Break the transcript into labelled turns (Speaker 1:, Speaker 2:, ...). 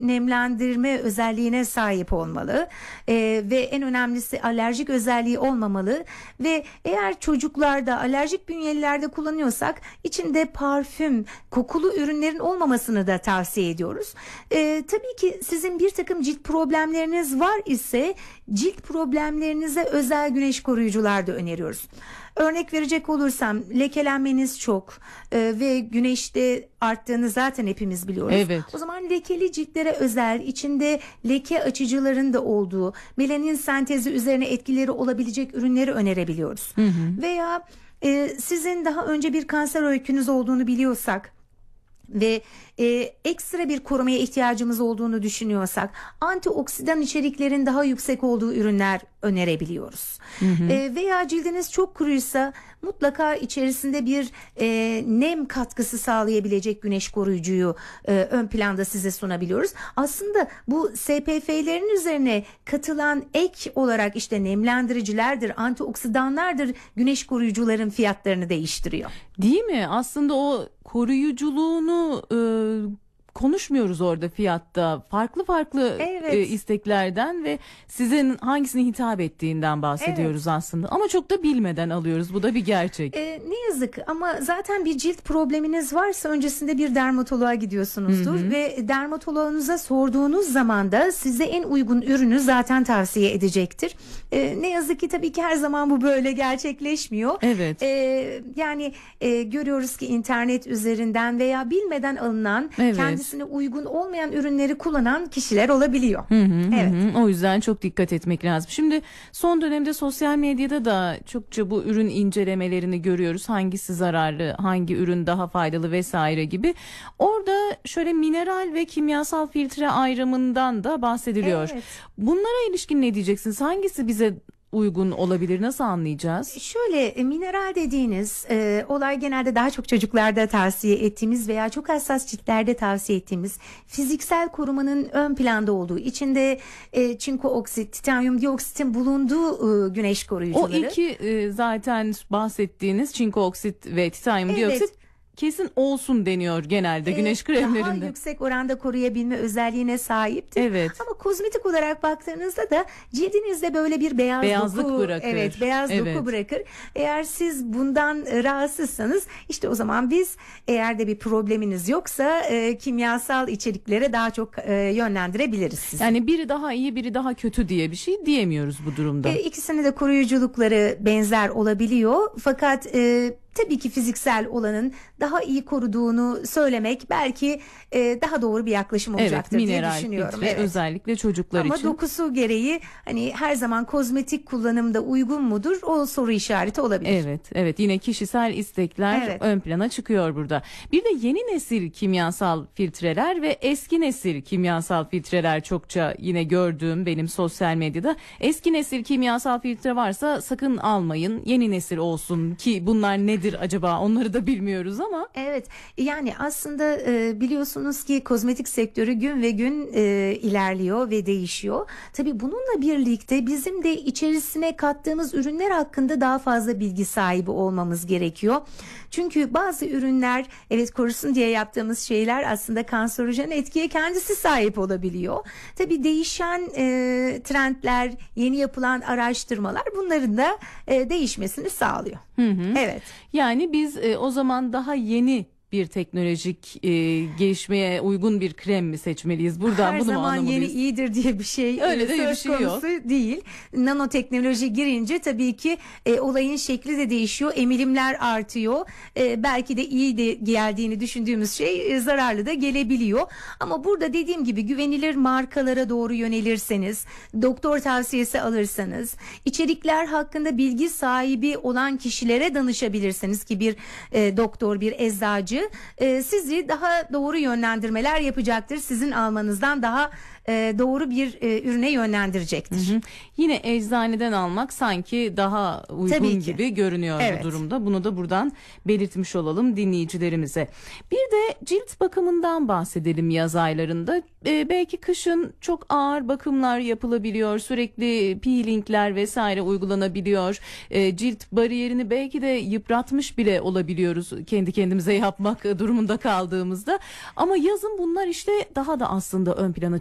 Speaker 1: nemlendirme özelliğine sahip olmalı ve en önemlisi alerjik özelliği olmamalı ve eğer çocuklarda alerjik bünyelilerde kullanıyorsak içinde parfüm, kokulu ürünlerin olmamasını da tavsiye ediyoruz. Tabii ki sizin bir takım cilt problemleriniz var ise cilt problemlerinize özel güneş koruyucular da öneriyoruz. Örnek verecek olursam lekelenmeniz çok ve güneşte arttığını zaten hepimiz biliyoruz.
Speaker 2: Evet.
Speaker 1: O zaman lekeli ciltlere özel içinde leke açıcıların da olduğu melanin sentezi üzerine etkileri olabilecek ürünleri önerebiliyoruz. Veya sizin daha önce bir kanser öykünüz olduğunu biliyorsak ve ekstra bir korumaya ihtiyacımız olduğunu düşünüyorsak antioksidan içeriklerin daha yüksek olduğu ürünler önerebiliyoruz. Veya cildiniz çok kuruysa mutlaka içerisinde bir nem katkısı sağlayabilecek güneş koruyucuyu ön planda size sunabiliyoruz. Aslında bu SPF'lerin üzerine katılan ek olarak işte nemlendiricilerdir, antioksidanlardır güneş koruyucuların fiyatlarını değiştiriyor.
Speaker 2: Değil mi? Aslında o koruyuculuğunu konuşmuyoruz orada fiyatta. Farklı
Speaker 1: Evet.
Speaker 2: isteklerden ve sizin hangisine hitap ettiğinden bahsediyoruz aslında. Ama çok da bilmeden alıyoruz. Bu da bir gerçek.
Speaker 1: Ne yazık ama zaten bir cilt probleminiz varsa öncesinde bir dermatoloğa gidiyorsunuzdur ve dermatoloğunuza sorduğunuz zaman da size en uygun ürünü zaten tavsiye edecektir. Ne yazık ki tabii ki her zaman bu böyle gerçekleşmiyor.
Speaker 2: Evet.
Speaker 1: Yani görüyoruz ki internet üzerinden veya bilmeden alınan kendisine uygun olmayan ürünleri kullanan kişiler olabiliyor. Evet.
Speaker 2: O yüzden çok dikkat etmek lazım. Şimdi son dönemde sosyal medyada da çokça bu ürün incelemelerini görüyoruz. Hangisi zararlı, hangi ürün daha faydalı vesaire gibi. Orada şöyle mineral ve kimyasal filtre ayrımından da bahsediliyor.
Speaker 1: Evet.
Speaker 2: Bunlara ilişkin ne diyeceksiniz? Hangisi bize uygun olabilir? Nasıl anlayacağız?
Speaker 1: Şöyle mineral dediğiniz olay genelde daha çok çocuklarda tavsiye ettiğimiz veya çok hassas ciltlerde tavsiye ettiğimiz fiziksel korumanın ön planda olduğu, içinde çinko oksit, titanyum dioksitin bulunduğu güneş koruyucuları.
Speaker 2: O iki zaten bahsettiğiniz çinko oksit ve titanyum dioksit kesin olsun deniyor genelde güneş kremlerinde.
Speaker 1: Daha yüksek oranda koruyabilme özelliğine sahiptir.
Speaker 2: Evet.
Speaker 1: Ama kozmetik olarak baktığınızda da cildinizde böyle bir
Speaker 2: beyazlık
Speaker 1: doku
Speaker 2: bırakır.
Speaker 1: Evet, beyaz doku bırakır. Eğer siz bundan rahatsızsanız işte o zaman biz eğer de bir probleminiz yoksa kimyasal içeriklere daha çok yönlendirebiliriz sizi.
Speaker 2: Yani biri daha iyi, biri daha kötü diye bir şey diyemiyoruz bu durumda.
Speaker 1: İkisinin de koruyuculukları benzer olabiliyor. Fakat tabii ki fiziksel olanın daha iyi koruduğunu söylemek belki daha doğru bir yaklaşım olacaktır diye düşünüyorum.
Speaker 2: Filtre, özellikle çocuklar için.
Speaker 1: Ama dokusu gereği hani her zaman kozmetik kullanımda uygun mudur? O soru işareti olabilir.
Speaker 2: Evet. Yine kişisel istekler ön plana çıkıyor burada. Bir de yeni nesil kimyasal filtreler ve eski nesil kimyasal filtreler çokça yine gördüğüm benim sosyal medyada. Eski nesil kimyasal filtre varsa sakın almayın. Yeni nesil olsun ki bunlar nedir acaba? Onları da bilmiyoruz ama.
Speaker 1: Evet. Yani aslında biliyorsunuz ki kozmetik sektörü gün ve gün ilerliyor ve değişiyor. Tabii bununla birlikte bizim de içerisine kattığımız ürünler hakkında daha fazla bilgi sahibi olmamız gerekiyor. Çünkü bazı ürünler korusun diye yaptığımız şeyler aslında kanserojen etkiye kendisi sahip olabiliyor. Tabii değişen trendler, yeni yapılan araştırmalar bunların da değişmesini sağlıyor. Evet.
Speaker 2: Yani biz o zaman daha yeni bir teknolojik gelişmeye uygun bir krem mi seçmeliyiz? Buradan
Speaker 1: her
Speaker 2: bunu mu
Speaker 1: zaman
Speaker 2: anlamalıyız?
Speaker 1: Yeni iyidir diye bir şey
Speaker 2: Öyle de bir
Speaker 1: söz
Speaker 2: şey yok.
Speaker 1: konusu değil. Nanoteknoloji girince tabii ki olayın şekli de değişiyor. Emilimler artıyor. Belki de iyi de geldiğini düşündüğümüz şey zararlı da gelebiliyor. Ama burada dediğim gibi güvenilir markalara doğru yönelirseniz, doktor tavsiyesi alırsanız, içerikler hakkında bilgi sahibi olan kişilere danışabilirsiniz ki bir doktor, bir eczacı sizi daha doğru yönlendirmeler yapacaktır. Sizin almanızdan daha doğru bir ürüne yönlendirecektir.
Speaker 2: Yine eczaneden almak sanki daha uygun gibi görünüyor bu durumda. Bunu da buradan belirtmiş olalım dinleyicilerimize. Bir de cilt bakımından bahsedelim yaz aylarında. Belki kışın çok ağır bakımlar yapılabiliyor. Sürekli peelingler vesaire uygulanabiliyor. Cilt bariyerini belki de yıpratmış bile olabiliyoruz kendi kendimize yapmaktan. kullanmak durumunda kaldığımızda. Ama yazın bunlar işte daha da aslında ön plana